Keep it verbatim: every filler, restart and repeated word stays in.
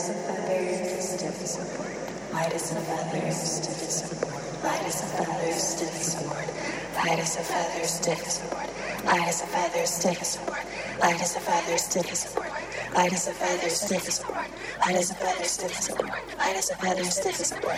as a feather, stiff as a board. Light as a feather, stiff as a board. Light as a feather, stiff as a board. Light as a feather, stiff as a board. Light as a feather, stiff as a board. Light as a feather, stiff as a board. Light as a feather, stiff as a board. Light as a feather, stiff as a board. Light as a feather, stiff as a board.